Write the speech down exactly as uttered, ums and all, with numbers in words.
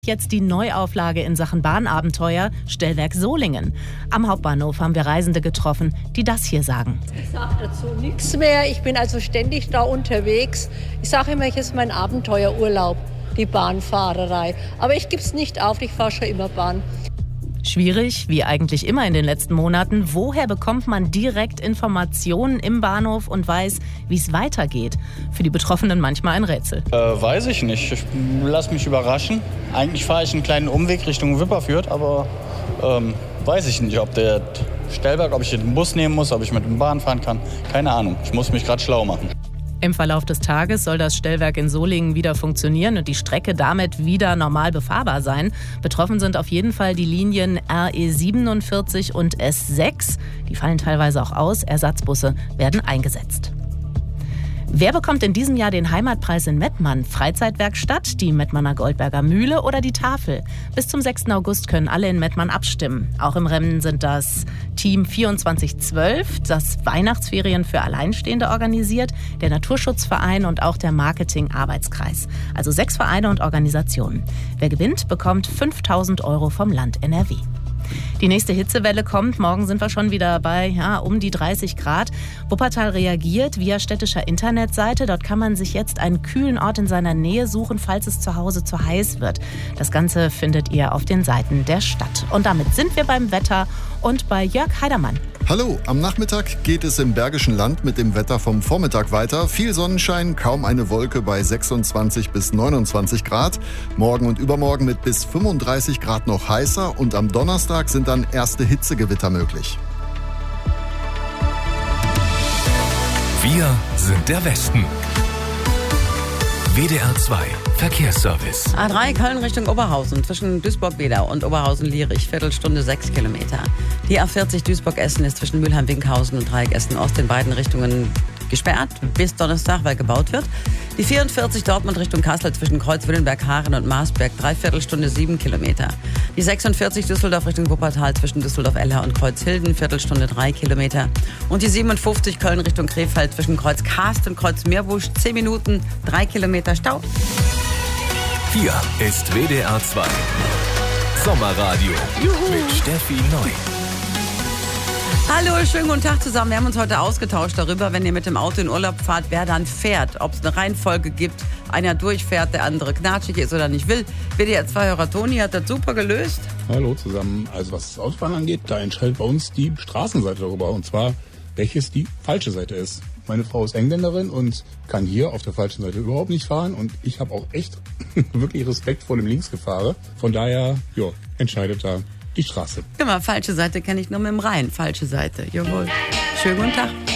Jetzt die Neuauflage in Sachen Bahnabenteuer, Stellwerk Solingen. Am Hauptbahnhof haben wir Reisende getroffen, die das hier sagen. Ich sage dazu nichts mehr. Ich bin also ständig da unterwegs. Ich sage immer, es ist mein Abenteuerurlaub, die Bahnfahrerei. Aber ich gebe es nicht auf, ich fahre schon immer Bahn. Schwierig, wie eigentlich immer in den letzten Monaten. Woher bekommt man direkt Informationen im Bahnhof und weiß, wie es weitergeht? Für die Betroffenen manchmal ein Rätsel. Äh, weiß ich nicht. Ich lass mich überraschen. Eigentlich fahre ich einen kleinen Umweg Richtung Wipperfürth, aber ähm, weiß ich nicht, ob der Stellwerk, ob ich den Bus nehmen muss, ob ich mit dem Bahn fahren kann. Keine Ahnung. Ich muss mich gerade schlau machen. Im Verlauf des Tages soll das Stellwerk in Solingen wieder funktionieren und die Strecke damit wieder normal befahrbar sein. Betroffen sind auf jeden Fall die Linien R E siebenundvierzig und S sechs. Die fallen teilweise auch aus. Ersatzbusse werden eingesetzt. Wer bekommt in diesem Jahr den Heimatpreis in Mettmann? Freizeitwerkstatt, die Mettmanner Goldberger Mühle oder die Tafel? Bis zum sechsten August können alle in Mettmann abstimmen. Auch im Rennen sind das Team vierundzwanzig zwölf, das Weihnachtsferien für Alleinstehende organisiert, der Naturschutzverein und auch der Marketing-Arbeitskreis. Also sechs Vereine und Organisationen. Wer gewinnt, bekommt fünftausend Euro vom Land N R W. Die nächste Hitzewelle kommt. Morgen sind wir schon wieder bei ja, um die dreißig Grad. Wuppertal reagiert via städtischer Internetseite. Dort kann man sich jetzt einen kühlen Ort in seiner Nähe suchen, falls es zu Hause zu heiß wird. Das Ganze findet ihr auf den Seiten der Stadt. Und damit sind wir beim Wetter und bei Jörg Heidermann. Hallo, am Nachmittag geht es im Bergischen Land mit dem Wetter vom Vormittag weiter. Viel Sonnenschein, kaum eine Wolke bei sechsundzwanzig bis neunundzwanzig Grad. Morgen und übermorgen mit bis fünfunddreißig Grad noch heißer und am Donnerstag sind dann erste Hitzegewitter möglich. Wir sind der Westen. W D R zwei Verkehrsservice. A drei Köln Richtung Oberhausen zwischen Duisburg-Wedau und Oberhausen-Lierich, Viertelstunde sechs Kilometer. Die A vierzig Duisburg-Essen ist zwischen Mülheim-Winkhausen und Dreieck Essen-Ost in beiden Richtungen gesperrt bis Donnerstag, weil gebaut wird. Die vierundvierzig Dortmund Richtung Kassel zwischen Kreuz-Willenberg-Haaren und Marsberg, Dreiviertelstunde sieben Kilometer. Die sechsundvierzig Düsseldorf Richtung Wuppertal zwischen Düsseldorf-Eller und Kreuzhilden, Viertelstunde drei Kilometer. Und die siebenundfünfzig Köln Richtung Krefeld zwischen Kreuz-Karst und Kreuz-Meerbusch, zehn Minuten, drei Kilometer Stau. Hier ist W D R zwei Sommerradio Juhu. Mit Steffi Neu. Hallo, schönen guten Tag zusammen. Wir haben uns heute ausgetauscht darüber, wenn ihr mit dem Auto in Urlaub fahrt, wer dann fährt. Ob es eine Reihenfolge gibt, einer durchfährt, der andere knatschig ist oder nicht will. W D R zwei-Hörer Toni hat das super gelöst. Hallo zusammen. Also was das Autofahren angeht, da entscheidet bei uns die Straßenseite darüber. Und zwar, welches die falsche Seite ist. Meine Frau ist Engländerin und kann hier auf der falschen Seite überhaupt nicht fahren. Und ich habe auch echt wirklich Respekt vor dem Linksgefahre. Von daher, ja, entscheidet da die Straße. Guck mal, falsche Seite kenne ich nur mit dem Rhein. Falsche Seite, jawohl. Schönen guten Tag.